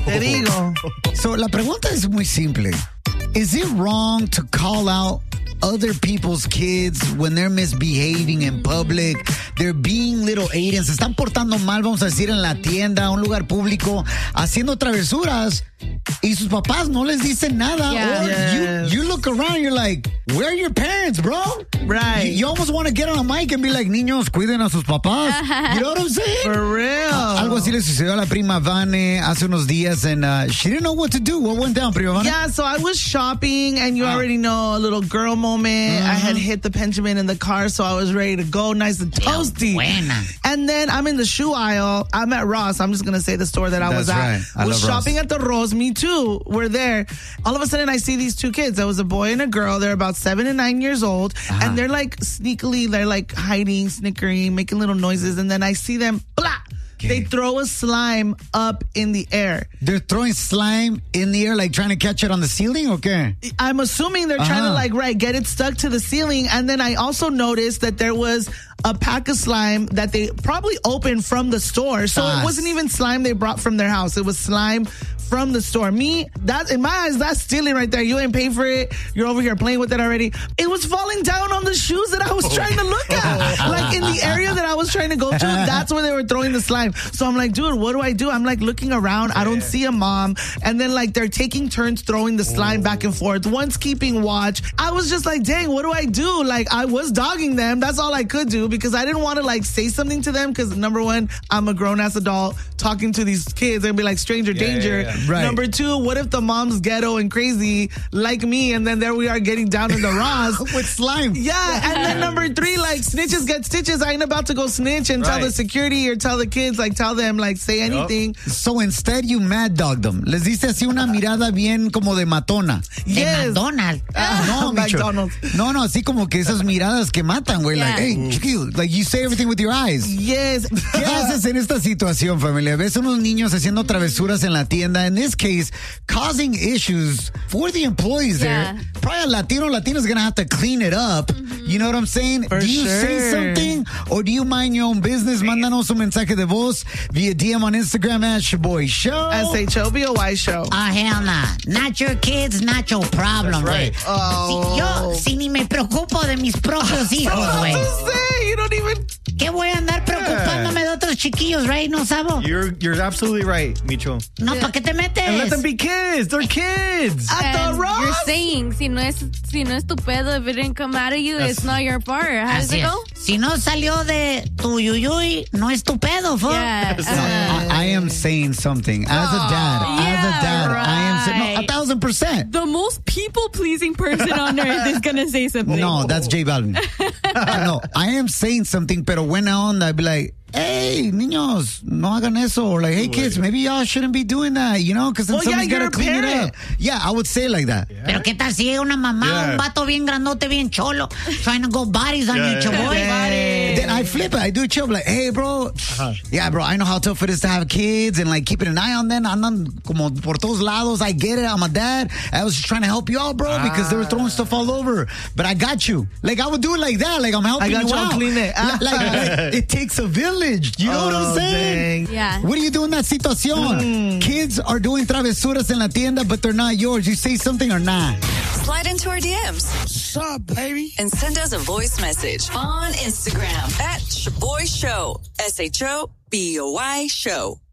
Te digo. So, la pregunta es muy simple. Is it wrong to call out other people's kids when they're misbehaving in public? They're being little aliens. Se están portando mal, vamos a decir, en la tienda, un lugar público, haciendo travesuras. Y sus papás no les dicen nada. Yeah. Or you look around, you're like, where are your parents, bro? Right. You almost want to get on a mic and be like, niños, cuiden a sus papás. You know what I'm saying? For real. Algo así le sucedió a la prima Vane hace unos días, and she didn't know what to do. What went down, prima Vane? Yeah, so I was shopping, and you already know, a little girl moment. I had hit the Benjamin in the car, so I was ready to go, nice and toasty. Buena. And then I'm in the shoe aisle. I'm at Ross. I'm just going to say the store that I was at. Right. I was love shopping Ross. at the Rose. Me too. We're there. All of a sudden, I see these two kids. There was a boy and a girl. They're about 7 and 9 years old. And they're like sneakily, they're like hiding, snickering, making little noises. And then I see them, blah! They throw a slime up in the air. They're throwing slime in the air, like trying to catch it on the ceiling, okay? I'm assuming they're trying to get it stuck to the ceiling. And then I also noticed that there was a pack of slime that they probably opened from the store. So it wasn't even slime they brought from their house. It was slime from the store. That in my eyes, that's stealing right there. You ain't paying for it. You're over here playing with it already. It was falling down on the shoes that I was trying to look at. Like in the area that I was trying to go to, that's where they were throwing the slime. So I'm like, dude, what do I do? I'm like looking around. I don't see a mom. And then like they're taking turns throwing the slime back and forth. One's keeping watch. I was just like, dang, what do I do? Like I was dogging them. That's all I could do because I didn't want to like say something to them because number one, I'm a grown ass adult talking to these kids and be like stranger danger. Yeah. Right. Number two, what if the mom's ghetto and crazy like me and then there we are getting down in the Ross with slime. Yeah. And then number three, like snitches get stitches. I ain't about to go snitch and tell the security or tell the kids, like tell them like say anything. So instead you mad dogged them. Les diste así una mirada bien como de matona. Yes. De McDonald's. No, Micho. McDonald's. No, así como que esas miradas que matan, güey. Like, hey, chiquillo. Like you say everything with your eyes. Yes. ¿Qué haces en esta situación, familia? Ves unos niños haciendo travesuras en la tienda. In this case, causing issues for the employees there. Probably a Latino's going to have to clean it up. You know what I'm saying? For do you say something or do you mind your own business? Mándanos un mensaje de voz via DM on Instagram at Shaboy Show. SHOBOY Show. Hell nah. Not your kids, not your problem, güey. Si ni me preocupo de mis propios hijos, güey. You don't even... ¿Qué voy a andar preocupándome de otros chiquillos, right? No sabo. You're absolutely right, Micho. No, ¿para qué te metes? And let them be kids. They're kids. At the Ross. You're saying, si no es tu pedo, if it didn't come out of you, it's not your part. How does it go? Si no salió de tu yuyuy, no es tu pedo, fool. Yeah. I am saying something. As a dad, I am saying, 1,000%. The most people-pleasing person on earth is going to say something. No, that's J Balvin. No, I am saying something, pero buena onda. I'd be like, hey, niños, no hagan eso. Or like, hey, kids, maybe y'all shouldn't be doing that, you know? Because then somebody's got to clean it up. Yeah, I would say it like that. Yeah. Pero qué tal si hay una mamá, un vato bien grandote, bien cholo, trying to go bodies on you, chaboy. Then I flip it. I do chill. Like, hey, bro. Yeah, bro, I know how tough it is to have kids and like keeping an eye on them. Andan como por todos lados. I get it. I'm a dad. I was just trying to help you out, bro, because they were throwing stuff all over. But I got you. Like, I would do it like that. Like, I'm helping you out. I'll clean it. Like, it takes a village. You know what I'm saying? Dang. Yeah. What do you do in that situación? Kids are doing travesuras en la tienda, but they're not yours. You say something or not? Slide into our DMs. What's up, baby? And send us a voice message on Instagram at Shaboy Show. SHOBOY Show.